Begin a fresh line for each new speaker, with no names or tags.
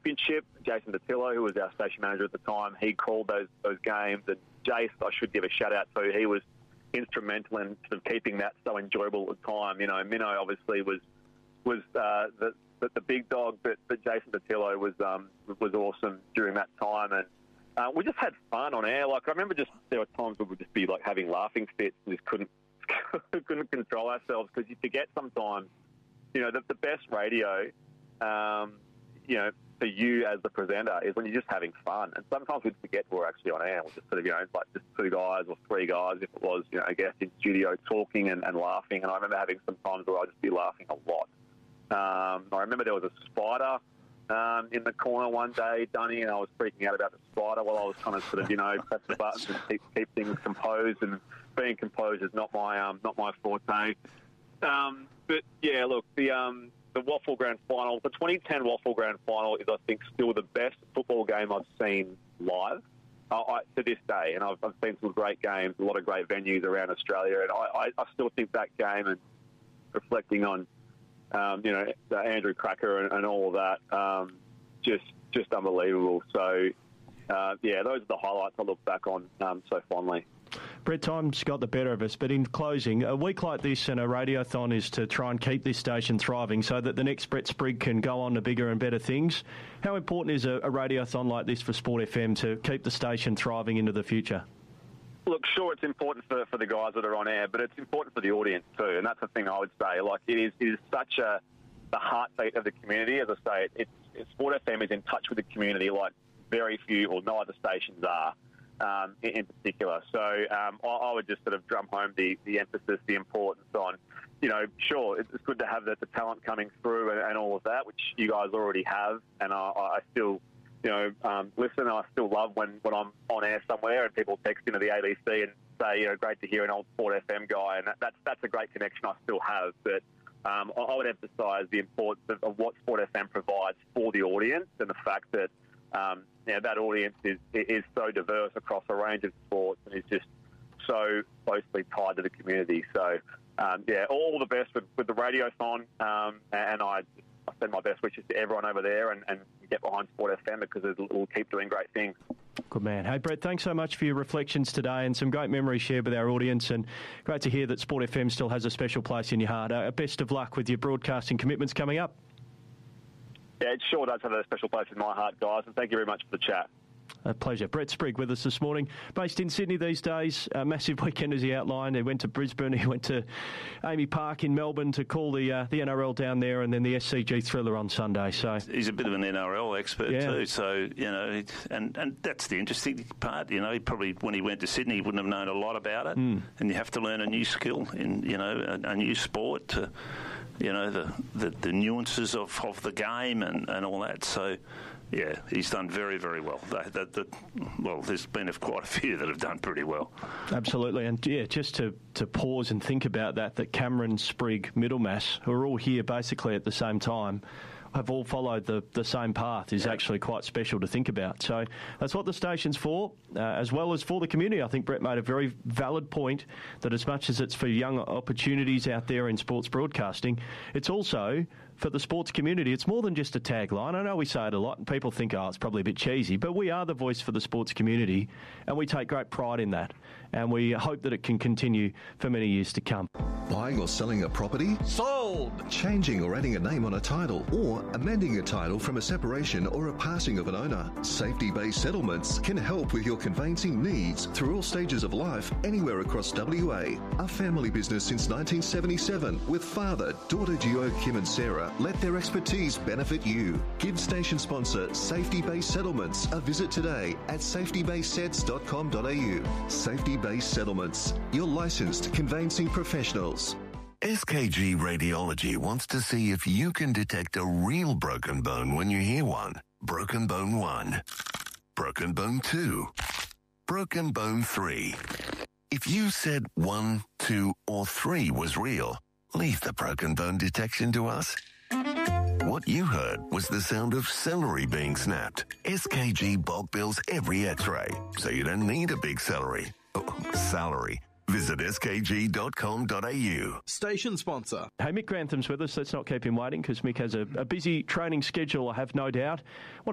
Championship. Jason Datillo, who was our station manager at the time, he called those games. And Jace, I should give a shout-out to. He was instrumental in sort of keeping that so enjoyable at the time. You know, Minnow obviously was the big dog, but Jason Datillo was awesome during that time. And we just had fun on air. Like, I remember there were times where we'd just be, like, having laughing fits and just couldn't control ourselves, because you forget sometimes, you know, the best radio, you know, for you as the presenter is when you're just having fun. And sometimes we'd forget we're actually on air. We're just sort of, you know, like just two guys or three guys, if it was, you know, I guess, in studio talking and laughing. And I remember having some times where I'd just be laughing a lot. I remember there was a spider in the corner one day, Dunny, and I was freaking out about the spider while I was trying to sort of, you know, press the buttons and keep things composed. And being composed is not my forte. But yeah, look, the Waffle Grand Final, the 2010 Waffle Grand Final is, I think, still the best football game I've seen live to this day. And I've seen some great games, a lot of great venues around Australia, and I still think that game, and reflecting on, you know, Andrew Cracker and all of that, just unbelievable. So, yeah, those are the highlights I look back on so fondly.
Brett, time's got the better of us, but in closing, a week like this and a radiothon is to try and keep this station thriving so that the next Brett Sprigg can go on to bigger and better things. How important is a radiothon like this for Sport FM to keep the station thriving into the future?
Look, sure, it's important for the guys that are on air, but it's important for the audience too, and that's the thing I would say. Like, it is such the heartbeat of the community. As I say, Sport FM is in touch with the community like very few or no other stations are. In particular. So I would just sort of drum home the emphasis, the importance on, you know, sure, it's good to have the talent coming through and all of that, which you guys already have. And I still, you know, listen, I still love when I'm on air somewhere and people text into the ABC and say, you know, great to hear an old Sport FM guy. And that's a great connection I still have. But I would emphasise the importance of what Sport FM provides for the audience, and the fact that that audience is so diverse across a range of sports and is just so closely tied to the community. So, all the best with the radiothon, and I send my best wishes to everyone over there and get behind Sport FM, because it will keep doing great things.
Good man. Hey, Brett, thanks so much for your reflections today and some great memories shared with our audience, and great to hear that Sport FM still has a special place in your heart. Best of luck with your broadcasting commitments coming up.
Yeah, it sure does have a special place in my heart, guys, and thank you very much for the chat.
A pleasure. Brett Sprigg with us this morning, based in Sydney these days. A massive weekend, as he outlined. He went to Brisbane, he went to Amy Park in Melbourne to call the NRL down there, and then the SCG Thriller on Sunday. So
he's a bit of an NRL expert too. So, you know, and that's the interesting part. You know, he probably, when he went to Sydney, he wouldn't have known a lot about it. And you have to learn a new skill in, you know, a new sport to, you know, the nuances of the game and all that. So, yeah, he's done very, very well. Well, there's been quite a few that have done pretty well.
Absolutely. And, yeah, just to pause and think about that Cameron, Sprigg, Middlemass, who are all here basically at the same time, have all followed the same path is actually quite special to think about. So that's what the station's for, as well as for the community. I think Brett made a very valid point that as much as it's for young opportunities out there in sports broadcasting, it's also for the sports community. It's more than just a tagline. I know we say it a lot and people think, it's probably a bit cheesy, but we are the voice for the sports community and we take great pride in that. And we hope that it can continue for many years to come.
Buying or selling a property?
Sold!
Changing or adding a name on a title, or amending a title from a separation or a passing of an owner. Safety Base Settlements can help with your conveyancing needs through all stages of life, anywhere across WA. A family business since 1977 with father, daughter Gio, Kim and Sarah. Let their expertise benefit you. Give station sponsor Safety Base Settlements a visit today at safetybasesets.com.au. Safety Base Settlements, your licensed conveyancing professionals.
SKG Radiology wants to see if you can detect a real broken bone when you hear one. Broken bone 1. Broken bone 2. Broken bone 3. If you said 1, 2, or 3 was real, leave the broken bone detection to us. What you heard was the sound of celery being snapped. SKG bulk bills every x-ray, so you don't need a big salary. Visit skg.com.au.
Station sponsor.
Hey, Mick Grantham's with us. Let's not keep him waiting because Mick has a busy training schedule, I have no doubt.